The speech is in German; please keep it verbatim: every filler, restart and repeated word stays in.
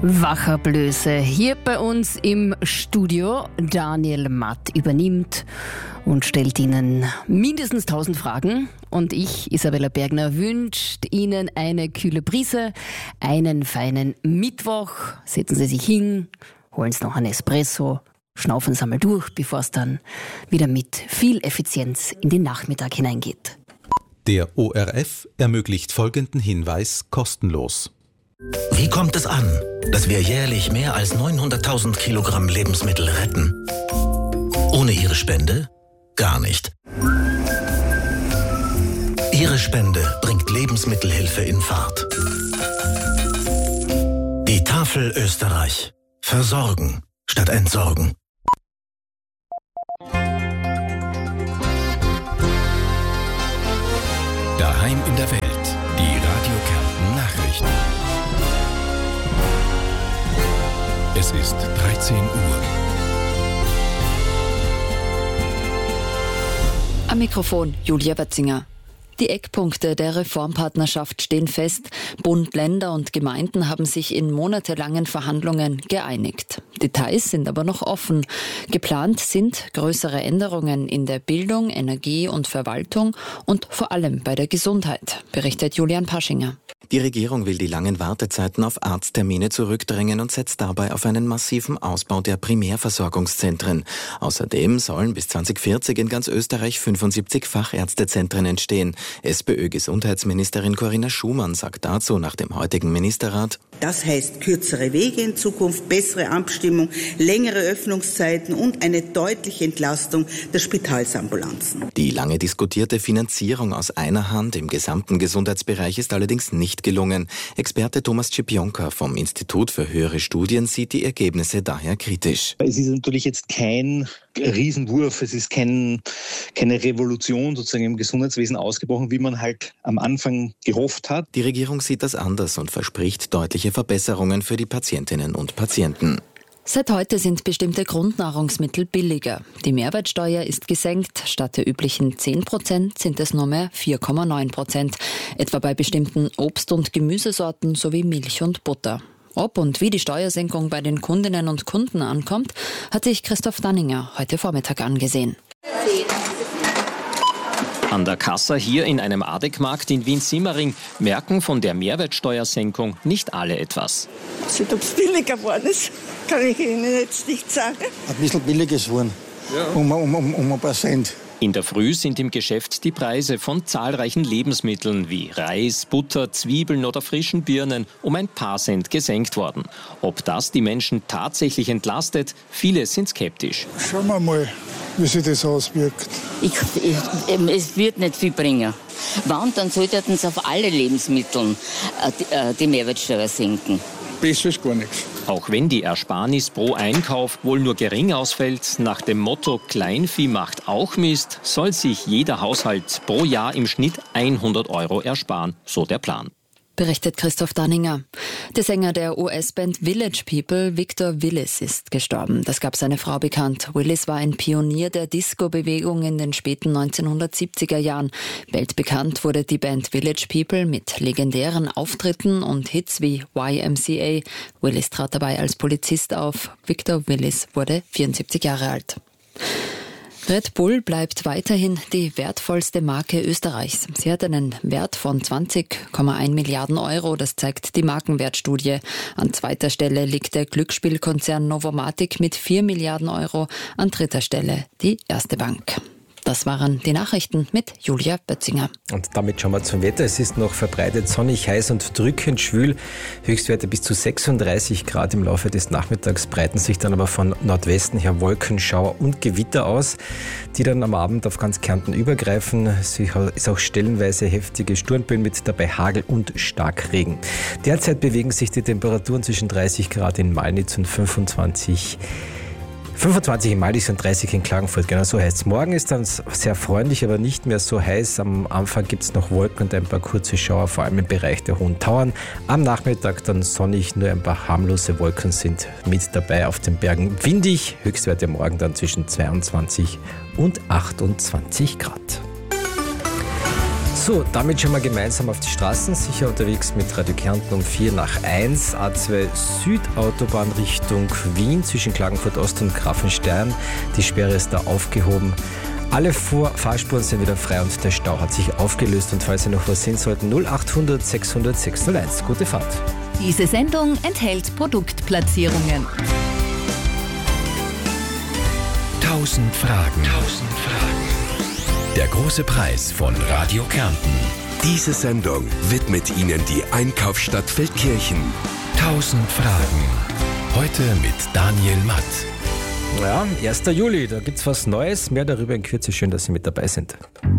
Wacherblöße. Hier bei uns im Studio Daniel Matt übernimmt und stellt Ihnen mindestens tausend Fragen. Und ich, Isabella Bergner, wünscht Ihnen eine kühle Brise, einen feinen Mittwoch. Setzen Sie sich hin, holen Sie noch einen Espresso, schnaufen Sie einmal durch, bevor es dann wieder mit viel Effizienz in den Nachmittag hineingeht. Der O R F ermöglicht folgenden Hinweis kostenlos. Wie kommt es an, dass wir jährlich mehr als neunhunderttausend Kilogramm Lebensmittel retten? Ohne Ihre Spende? Gar nicht. Ihre Spende bringt Lebensmittelhilfe in Fahrt. Die Tafel Österreich. Versorgen statt entsorgen. Daheim in der Welt. Die Radio Kärnten Nachrichten. Es ist dreizehn Uhr. Am Mikrofon Julia Wetzinger. Die Eckpunkte der Reformpartnerschaft stehen fest. Bund, Länder und Gemeinden haben sich in monatelangen Verhandlungen geeinigt. Details sind aber noch offen. Geplant sind größere Änderungen in der Bildung, Energie und Verwaltung und vor allem bei der Gesundheit, berichtet Julian Paschinger. Die Regierung will die langen Wartezeiten auf Arzttermine zurückdrängen und setzt dabei auf einen massiven Ausbau der Primärversorgungszentren. Außerdem sollen bis zwanzig vierzig in ganz Österreich fünfundsiebzig Fachärztezentren entstehen. SPÖ-Gesundheitsministerin Corinna Schumann sagt dazu nach dem heutigen Ministerrat: Das heißt kürzere Wege in Zukunft, bessere Abstimmung, längere Öffnungszeiten und eine deutliche Entlastung der Spitalsambulanzen. Die lange diskutierte Finanzierung aus einer Hand im gesamten Gesundheitsbereich ist allerdings nicht gelungen. Experte Thomas Czepionka vom Institut für höhere Studien sieht die Ergebnisse daher kritisch. Es ist natürlich jetzt kein Riesenwurf, es ist kein, keine Revolution sozusagen im Gesundheitswesen ausgebrochen, wie man halt am Anfang gehofft hat. Die Regierung sieht das anders und verspricht deutliche Verbesserungen für die Patientinnen und Patienten. Seit heute sind bestimmte Grundnahrungsmittel billiger. Die Mehrwertsteuer ist gesenkt. Statt der üblichen zehn Prozent sind es nur mehr vier Komma neun Prozent. Etwa bei bestimmten Obst- und Gemüsesorten sowie Milch und Butter. Ob und wie die Steuersenkung bei den Kundinnen und Kunden ankommt, hat sich Christoph Danninger heute Vormittag angesehen. An der Kassa hier in einem Adekmarkt in Wien-Simmering merken von der Mehrwertsteuersenkung nicht alle etwas. Ob es billiger geworden ist, kann ich Ihnen jetzt nicht sagen. Ein bisschen billiger geworden, ja. um, um, um, um ein paar Cent. In der Früh sind im Geschäft die Preise von zahlreichen Lebensmitteln wie Reis, Butter, Zwiebeln oder frischen Birnen um ein paar Cent gesenkt worden. Ob das die Menschen tatsächlich entlastet, viele sind skeptisch. Schauen wir mal, wie sich das auswirkt. Ich, ich, es wird nicht viel bringen. Wann, dann sollten sie auf alle Lebensmittel die, die Mehrwertsteuer senken. Besser ist gar nichts. Auch wenn die Ersparnis pro Einkauf wohl nur gering ausfällt, nach dem Motto Kleinvieh macht auch Mist, soll sich jeder Haushalt pro Jahr im Schnitt hundert Euro ersparen, so der Plan. Berichtet Christoph Danninger. Der Sänger der U S-Band Village People, Victor Willis, ist gestorben. Das gab seine Frau bekannt. Willis war ein Pionier der Disco-Bewegung in den späten neunzehnhundertsiebziger Jahren. Weltbekannt wurde die Band Village People mit legendären Auftritten und Hits wie Y M C A. Willis trat dabei als Polizist auf. Victor Willis wurde vierundsiebzig Jahre alt. Red Bull bleibt weiterhin die wertvollste Marke Österreichs. Sie hat einen Wert von zwanzig Komma eins Milliarden Euro, das zeigt die Markenwertstudie. An zweiter Stelle liegt der Glücksspielkonzern Novomatic mit vier Milliarden Euro, an dritter Stelle die Erste Bank. Das waren die Nachrichten mit Julia Bötzinger. Und damit schauen wir zum Wetter. Es ist noch verbreitet sonnig, heiß und drückend schwül. Höchstwerte bis zu sechsunddreißig Grad im Laufe des Nachmittags, breiten sich dann aber von Nordwesten her Wolkenschauer und Gewitter aus, die dann am Abend auf ganz Kärnten übergreifen. Es ist auch stellenweise heftige Sturmböen mit dabei Hagel und Starkregen. Derzeit bewegen sich die Temperaturen zwischen dreißig Grad in Malnitz und fünfundzwanzig fünfundzwanzig in Malnitz und dreißig in Klagenfurt, genau so heißt es. Morgen ist dann sehr freundlich, aber nicht mehr so heiß. Am Anfang gibt es noch Wolken und ein paar kurze Schauer, vor allem im Bereich der Hohen Tauern. Am Nachmittag dann sonnig, nur ein paar harmlose Wolken sind mit dabei auf den Bergen. Windig, Höchstwerte morgen dann zwischen zweiundzwanzig und achtundzwanzig Grad. So, damit schauen wir gemeinsam auf die Straßen, sicher unterwegs mit Radio Kärnten um vier nach eins, A zwei Südautobahn Richtung Wien zwischen Klagenfurt Ost und Grafenstein. Die Sperre ist da aufgehoben. Alle Vor- Fahrspuren sind wieder frei und der Stau hat sich aufgelöst. Und falls Sie noch was sehen sollten, null acht hundert sechshundert sechshunderteins. Gute Fahrt. Diese Sendung enthält Produktplatzierungen. Tausend Fragen. Tausend Fragen. Der große Preis von Radio Kärnten. Diese Sendung widmet Ihnen die Einkaufsstadt Feldkirchen. Tausend Fragen. Heute mit Daniel Matt. Ja, erster Juli, da gibt's was Neues. Mehr darüber in Kürze. Schön, dass Sie mit dabei sind.